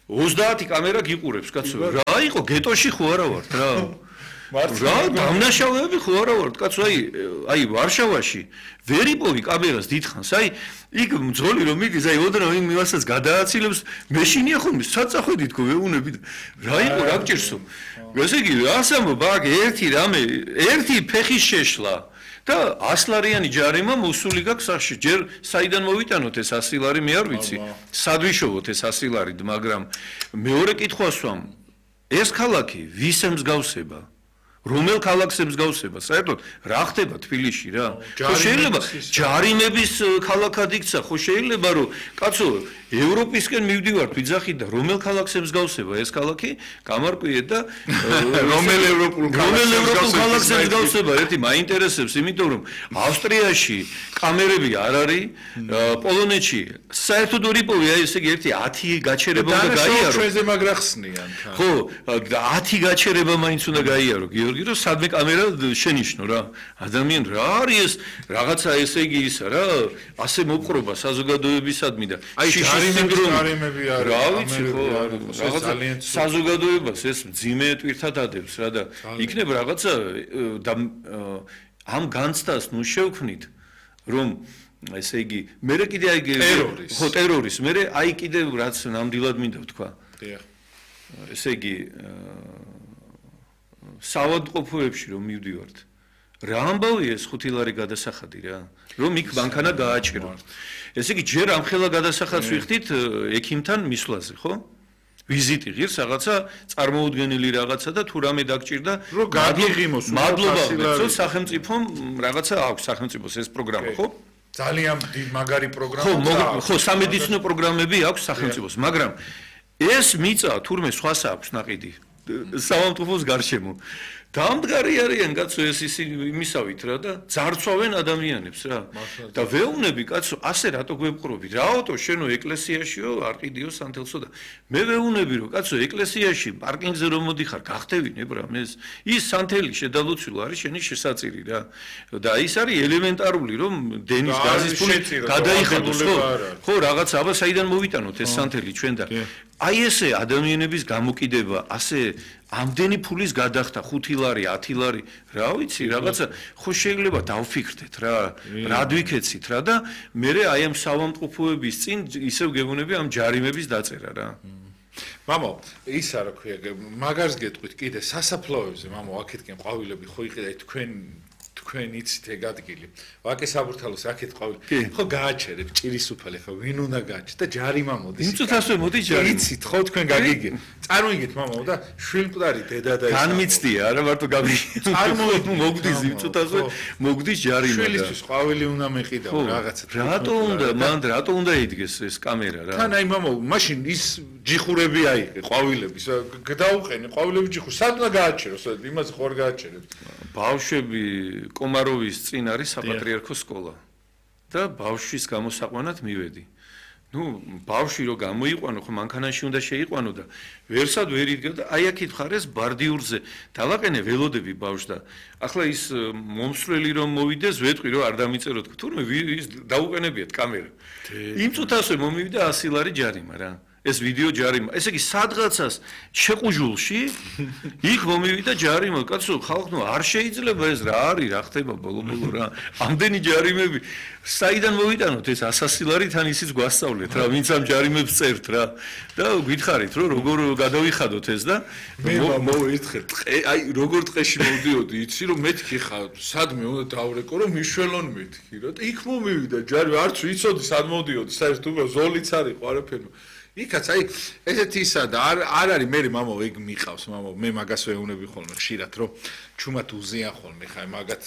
30 კამერა გიყურებს, კაცო. რა იყო გეტოში ხო არა ვართ რა? რა დამნაშავეები ხო არა ვართ, კაცო, აი ვარშავაში ვერ იპოვი კამერას დიდხანს, აი იქ მძღოლი რომ მიდის, აი ოდნავ იმ იმასაც გადააცილებს, მეშინია ხოლმე საწახვედით ხო ვეუნები რა იყო რა გჭირსო. ესე იგი ასამო ბაგ ერთი ფეხის შეშლა და 100 ლარიანი ჯარიმა მოსული გაქვს სახში. ჯერ საიდან მოვიტანოთ ეს 100 ლარი მე არ ვიცი. სადვიშოვოთ ეს 100 ლარი, მაგრამ მეორე კითხვას ვამ, ეს ქალაქი ვის ემსგავსება? რომელ ქალაქს ემსგავსება? საერთოდ რა ხდება თბილისში რა? ხო შეიძლება ჯარიმების ქალაქად იქცა, ხო შეიძლება რომ კაცო ევროპისკენ მივდივართ ვიძახით და რომელ ქალაქს ემსგავსება ეს ქალაქი? გამარკვიეთ და რომელ ევროპულ ქალაქს ემსგავსება? ერთი მაინტერესებს, იმიტომ რომ ავსტრიაში კამერები არ არის, პოლონეთში საერთოდ ვერ იპოვე, აი ესე იგი ერთი 10 გაჩერება უნდა გაიარო. ჩვენზე მაგრახსნიან თან. ხო, 10 გაჩერება მაინც უნდა გაიარო, გიორგი, რომ სადმე კამერა შენიშნო რა. ადამიანი რა არის ეს რაღაცა ესე იგი ისა რა, ასე მოპყრობა საზოგადოებისადმი და აი ჯარიმები არის, რა ვიცი ხო, რაღაცა საზოგადოებას ეს მძიმე ტვირთად ადევს რა და იქნებ რაღაცა და ამ განცდას ნუ შევქმნით რომ ესე იგი მე კიდე აი ხო ტერორის მე აი კიდე რაც ნამდვილად მინდა ვთქვა ესე იგი საავადმყოფოებში რომ მივდივართ რა ამბავია ეს 5 ლარი გადასახადი რა რომ იქ მანქანა გააჭირო ესე იგი ჯერ ამხელა გადასახადს ვიხდით ექიმთან მისვლაზე ხო ვიზიტი ღირს რაღაცა წარმოუდგენელი რაღაცა და თუ რამე დაგჭირდა რომ გაგიღიმოს მადლობა სახელმწიფომ რაღაცა აქვს სახელმწიფოს ეს პროგრამა ხო ძალიან მაგარი პროგრამა ხო სამედიცინო პროგრამები აქვს სახელმწიფოს მაგრამ ეს მიწა თურმე სხვას აქვს ნაყიდი საავადმყოფოს გარშემო დამდგარი არიან კაცო ეს იმისავით რა და ძარცვავენ ადამიანებს რა და ვეუნები კაცო ასე რატო გვეპყრობი რაოდო შენო ეკლესიაშიო არ ყიდიო სანთელსო და მე ვეუნები რომ კაცო ეკლესიაში პარკინგზე რომ მოდიხარ გახტევინებ რა მე ის სანთელი შედალოცილო არის შენი შესაწირი რა და ის არის ელემენტარული რომ დენის გაზის ფული გადაიხადოს ხო რაღაც აბა საიდან მოვიტანოთ ეს სანთელი ჩვენ და აი ესე ადამიანების გამოკიდება ასე ამდენი ფულის გადახდა 5 ლარი 10 ლარი რა ვიცი რაღაცა ხო შეიძლება დავფიქრდეთ რა რად ვიქეცით რა და მე აი ამ საავადმყოფოების წინ ისევ გეგონები ამ ჯარიმების დაწერა რა მამო ისა რა ქვია მაგარს გეტყვით კიდე სასაფლაოებზე მამო აქეთკენ ყვავილები ხო იყიდა თქვენ იცით ეგ ადგილი ვაკე საბურთალოს აქეთ ყვავილი ხო გააჩერებ ჭირისუფალი ხო ვინ უნდა გააჩერებს და ჯარიმა მოდის იმწუთასვე მოდის ჯარიმა იცით ხო თქვენ გაგიგეთ წარმოიგეთ მამო და შვილმკვდარი დედა და ის განმიცდია არა მარტო წარმოიგეთ მოგდის იმწუთასვე მოგდის ჯარიმა შვილისთვის ყვავილი უნდა მეყიდაო რაღაცა რატო უნდა მან რატო უნდა იდგეს ეს კამერა რა თან აი მამო მაშინ ის ჯიხურები აიღე ყვავილების გადაუყენე ყვავილების ჯიხურ სად უნდა გააჩეროს იმას ხوار გააჩერებს ბავშვები კომაროვის წინ არის საპატრიარქოს სკოლა და ბავშვის გამოსაყვანად მივედი. ნუ ბავშვი რო გამოიყვანო, ხო მანქანაში უნდა შეიყვანო და ვერსად ვერ იდგა და აი აქ ითხარეს ბარდიურზე დავაყენე ველოდები ბავშვს და ახლა ის მომსვლელი რომ მოვიდეს, ვეტყვი რომ არ დამიწეროთ, თურმე ის დაუყენებიათ კამერა. იმ წუთასვე მომივიდა 100 ლარი ჯარიმა რა. ეს ვიდეო ჯარიმა. ესე იგი სადღაცას შეყუჟულში იქ მომივიდა ჯარიმა. კაცო, ხალხო არ შეიძლება ეს რა არის, რა ხდება ბოლო-ბოლო რა. ამდენი ჯარიმები საიდან მოვიტანოთ ეს 100 ლარი თან ისიც გვასწავლეთ რა, ვინც ამ ჯარიმებს წერთ რა. და გითხარით რომ როგორ გადავიხადოთ ეს და მე მოერთხელ აი როგორ ტყეში მოვდიოდი, იცი რომ მეთქი ხარ, სადმე უნდა დავრეკო რომ მიშველონ მეთქი რა. და იქ მომივიდა ჯარიმა, არც ვიცოდი სად მოვდიოდი, საერთოდ ზოლიც არის ყარაფერი. იქაც აი ესეთი ისა და არ არის მე მამო ეგ მიყავს მამო მე მაგას ვეუნები ხოლმე ხშირად რომ ჩუმად უზიან ხოლმე ხა მაგათ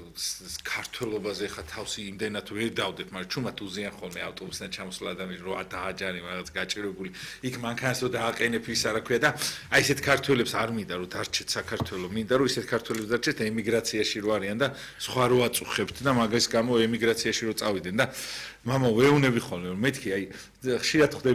ქართველობაზე ხა თავსი იმდენად ვერ დავდეთ მაგრამ ჩუმად უზიან ხოლმე ავტობუსთან ჩამოსვლა ადამიანი რომ დააჯარი რაღაც გაჭირებული იქ მანქანას რომ დააყენებ ისა რა ქვია და აი ესეთ ქართველებს არ მინდა რომ დარჩეთ საქართველოს მინდა რომ ესეთ ქართველებს დარჩეთ ემიგრაციაში რო არიან და სხვა რო აწუხებთ და მაგას გამო ემიგრაციაში რო წავიდნენ და მამო ვეუნები ხოლმე რომ მეთქი აი ხშირად ხდებიან ხოლმე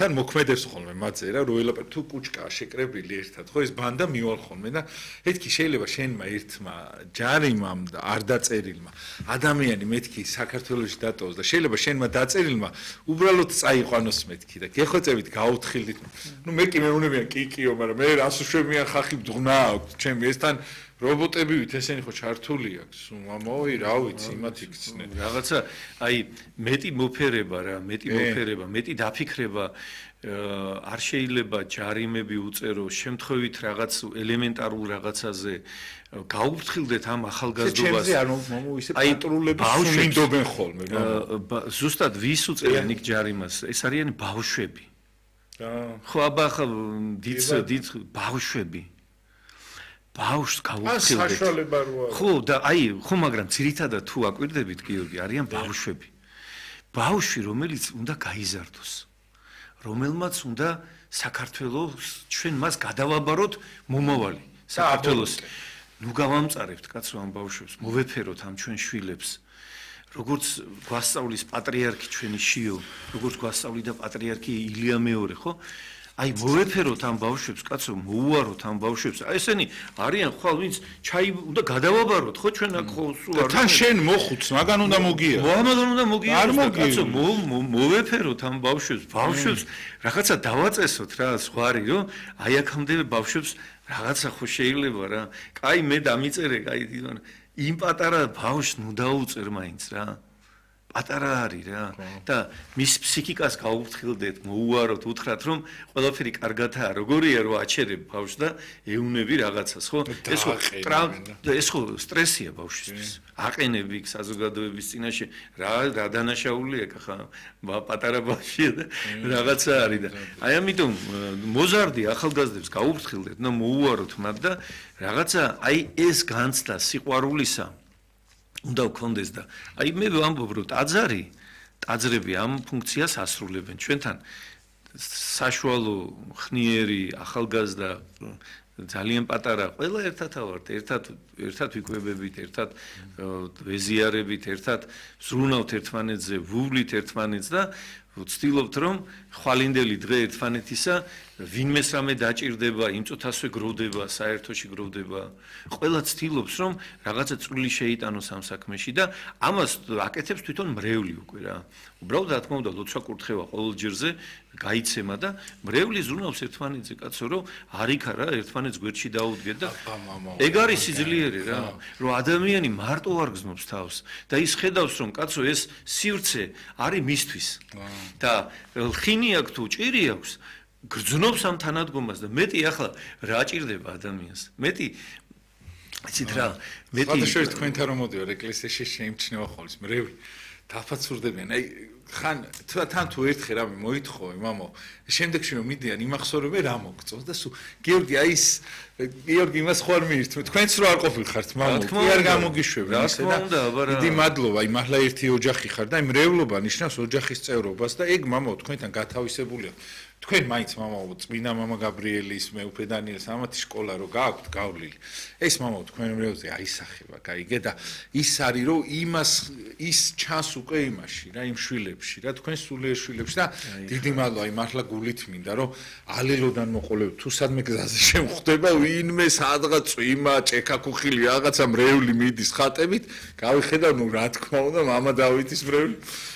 თან მოქმედებს ხოლმე მათზე რა რო ელაპარაკ თუ კუჭკაა შეკრებილი ერთად ხო ეს ბანდა მივალ ხოლმე და მეთქი შეიძლება შენმა ერთმა ჯარიმამ და არ დაწერილმა ადამიანი მეთქი საქართველოში დატოვოს და შეიძლება შენმა დაწერილმა უბრალოდ წაიყვანოს მეთქი და გეხვეწებით გაუთხილდით ნუ მე კი მეუნებიან კიკიო მაგრამ მე რასუშვებიან ხახი ბძღვნა აქვს ჩემი ესთან რობოტები ვით ესენი ხო ჩართული აქვს მამოი რა ვიცი იმათ იქცნენ რაღაცა აი მეტი მოფერება რა მეტი დაფიქრება არ შეიძლება ჯარიმები უწერო შემთხვევით რაღაც ელემენტარულ რაღაცაზე გაუფრთხილდეთ ამ ახალგაზრდობას ჩემზე არ მომო ისე პატრულები სუმინდობენ ხოლმე ზუსტად ვის უწერენ იქ ჯარიმას ეს არიან ბავშვები ხო აბა დიდ ბავშვები ბავშვს გაუფრთხილდეთ საშუალება როა ხო და აი ხო მაგრამ ძირითადად თუ აკვირდებით გიორგი არიან ბავშვები ბავშვი რომელიც უნდა გაიზარდოს რომელმაც უნდა საქართველოს ჩვენ მას გადავაბაროთ მომავალი საქართველოს ნუ გავამწარებთ კაცო ამ ბავშვებს მოვეფეროთ ამ ჩვენ შვილებს როგორც გვასწავლის პატრიარქი ჩვენი შიო როგორც გვასწავლიდა პატრიარქი ილია მეორე ხო აი მოვეფეროთ ამ ბავშვებს კაცო მოუაროთ ამ ბავშვებს აი ესენი არიან ხვალ ვინც ჩაი უნდა გადავაბაროთ ხო ჩვენ აქ ხო სულ არ თან შენ მოხუც მაგან უნდა მოგიაროს მაგან უნდა მოგიაროს კაცო მოვეფეროთ ამ ბავშვებს რაღაცა დავაწესოთ რა ზღვარი რომ აი აქამდე ბავშვებს რაღაცა ხო შეიძლება რა კაი მე დამიწერე კაი იმ პატარა ბავშვს ნუ დაუწერ მაინც რა პატარა არის რა და მის ფსიქიკას გაუფრთხილდეთ, მოუაროთ, უთხრათ რომ ყველაფერი კარგადაა, როგორია რომ აჩერებ ბავშვს და ეუნები რაღაცას, ხო? ეს ხო სტრესია ბავშვისთვის. აყენები საზოგადოების წინაშე რა დანაშაულია ხა პატარა ბავშვია და რაღაცა არის და აი ამიტომ მოზარდი ახალგაზრდებს გაუფრთხილდეთ და მოუაროთ მათ და რაღაცა აი ეს განცდა სიყვარულისა უნდა გქონდეს და აი მე ვამბობ რომ ტაძრები ამ ფუნქციას ასრულებენ ჩვენთან საშუალო ხნიერი ახალგაზრდა ძალიან პატარა ყველა ერთად ავართ ერთად ვიკვებებით ერთად ვეზიარებით ერთად ზრუნავთ ერთმანეთზე ვუვლით ერთმანეთს და ვცდილობთ რომ ხვალინდელი დღე ერთმანეთისა ვინმეს რამე დაჭირდება იმ წუთასვე გროვდება საერთოში გროვდება ყველა ცდილობს რომ რაღაცა წვლილი შეიტანოს ამ საქმეში და ამას აკეთებს თვითონ მრევლი უკვე რა უბრალოდ რა თქმა უნდა ლოცვა კურთხევა ყოველ ჯერზე გაიცემა და მრევლი ზრუნავს ერთმანეთზე კაცო რომ არიქა რა ერთმანეთს გვერდში დაუდგეთ და ეგ არის სიძლიერე რა რომ ადამიანი მარტო არ გზნობს თავს და ის ხედავს რომ კაცო ეს სივრცე არის მისთვის და ხინი აქვს თუ ჭირი აქვს გრძნობს ამ თანადგომას და მეტი ახლა რა ჭირდება ადამიანს მეტი იცით რა მეტი ფათაშოვის თქვენთან რომ მოდიო ეკლესიაში შეიმჩნევა ხოლმე მრევლი დაფაცურდებიან აი ხან თან თუ ერთხელ რამე მოითხოვე მამო შემდეგში რომ მიდიან იმახსოვრებე რა მოგწონს და სულ გიორგი აი ის გიორგი იმას ხო არ მიირთმევ თქვენც რო არ ყოფილხართ მამო კი არ გამოგიშვებ ისე და დიდი მადლობა აი მართლა ერთი ოჯახი ხარ და აი მრევლობა ნიშნავს ოჯახის წევრობას და ეგ მამო თქვენთან გათავისებულია თქვენ მაინც მამაო წმინდა მამა გაბრიელის მეუფე დანიელის ამათი სკოლა რო გააქვთ გავლილი ეს მამაო თქვენ მრევლზე აისახება გაიგე და ის არის რომ იმას ის ჩანს უკვე იმაში რა იმ შვილებში რა თქვენ სულიერ შვილებში და დიდი მადლობა აი მართლა გულით მინდა რომ ალელოდან მოყოლებ თუ სადმე გზაზე შემხვდება ვინმე სადღაც წვიმა ჭექაქუხილი რაღაცა მრევლი მიდის ხატებით გავიხედავ ნუ რა თქმა უნდა მამა დავითის მრევლი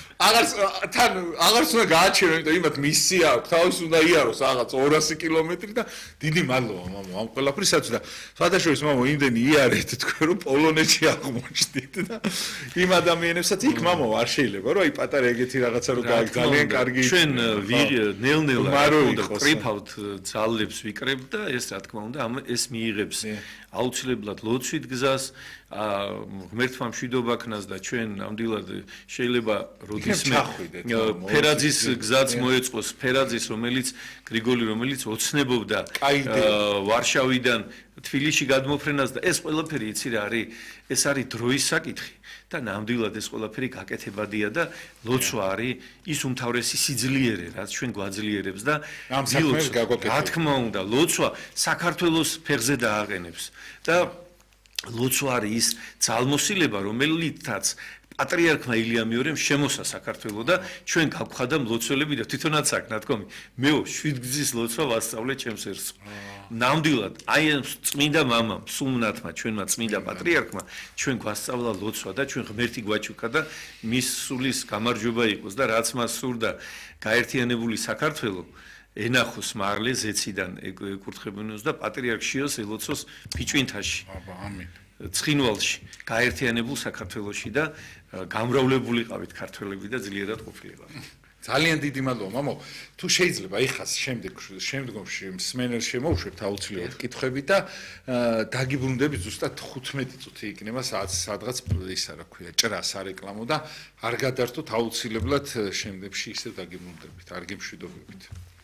აღარც უნდა გააჩერო, იმიტომ იმათ მისია აქვს, თავის უნდა იაროს რაღაც 200 კილომეტრი და დიდი მადლობა მამო ამ ყველაფრისაც და სხვადასხვის მამო იმდენი იარეთ თქვენ რომ პოლონეთში აღმოჩნდით და იმ ადამიანებსაც იქ მამო არ შეიძლება რომ აი პატარა ეგეთი რაღაცა რომ გაიგ ძალიან კარგი ჩვენ ნელ-ნელა უნდა ყრიფავთ ძალებს ვიკრებ და ეს რა თქმა უნდა ეს მიიღებს აუცილებლად ლოცვით გზას ღმერთმა მშვიდობა ქნას და ჩვენ ნამდვილად შეიძლება როდისმე ფერაძის გზაც მოეწყოს ფერაძის რომელიც გრიგოლი რომელიც ოცნებობდა ვარშავიდან თბილისში გადმოფრენას და ეს ყველაფერი იცი რა არის ეს არის დროის საკითხი და ნამდვილად ეს ყველაფერი გაკეთებადია და ლოცვა არის ის უმთავრესი სიძლიერე რაც ჩვენ გვაძლიერებს და რა თქმა უნდა ლოცვა საქართველოს ფეხზე დააყენებს და ლოცვა არის ის ძალმოსილება რომელიცაც პატრიარქმა ილია მეორემ შემოსა საქართველო და ჩვენ გავხადა მლოცველები და თვითონაც აქ ნათქვამი მეო 7 გზის ლოცვა ვასწავლე ჩემს ერთს. ნამდვილად აი ამ წმინდა მამამ, სულმნათმა, ჩვენმა წმინდა პატრიარქმა ჩვენ გვასწავლა ლოცვა და ჩვენ ღმერთი გვაჩუქა და მის სულის გამარჯვება იყოს და რაც მას სურდა გაერთიანებული საქართველო ენახოს მარლე ზეციდან ეკურთხებინოს და პატრიარქ შიოს ელოცოს ფიჭვინთაში. ამინ. ცხინვალში გაერთიანებულ საქართველოში და გამრავლებულიყავით ქართველები და ძლიერად ყოფილიყავით. ძალიან დიდი მადლობა მამო. თუ შეიძლება იხას შემდგომში მსმენელს შემოუშვებთ აუცილებლად კითხვები და დაგიბრუნდებით ზუსტად 15 წუთი იქნება სადღაც ისა რა ქვია ჭრა სარეკლამო და არ გადართოთ აუცილებლად შემდეგში ისე დაგიბრუნდებით არ გემშვიდობებით.